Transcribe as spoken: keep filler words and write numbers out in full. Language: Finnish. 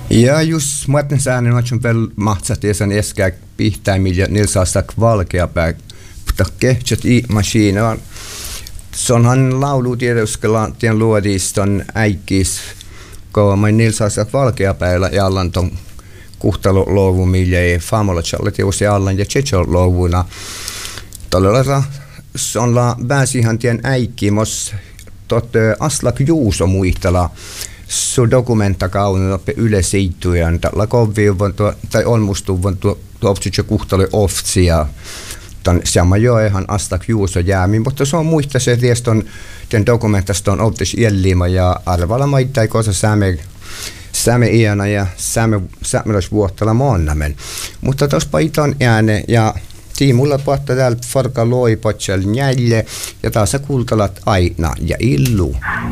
Ja just muuten säännön on vielä mahtsahti sen äsken pihtäimillä niillä saa sitä valkeapää. Mutta kehtsät i maskiina. Se onhan laulu tiedoskella tien luodiston äikis. Kun mä niillä saa sitä valkeapäällä ja allan ton kuhtalo millä ei famolotsalle teosi allan ja tsetsäl luovuna. Tällä se on la pääsihan tien äikkimos tot Aslak Juuso muistella. Su dokumenta kaunut oppe yleisiittujan tällä kovviuvon tai on mustuvon tuo tuopsitse kuhtalo oftsia. Tän sama joehan Aslak Juuso jäämi, mutta se on muista se tieston den dokumentasta on oltis jällima ja arvalla maittai kosa säme säme iana ja säme sämelos vuottala monnamen. Mutta tos paitan ääne ja tiimulla pohta täällä farka loi potsel njälle ja taas kultalat aina ja illu.